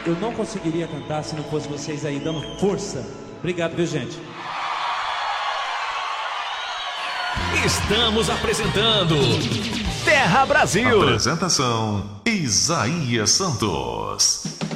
eu não conseguiria cantar se não fosse vocês aí dando força. Obrigado, viu, gente? Estamos apresentando Terra Brasil. Apresentação: Isaías Santos.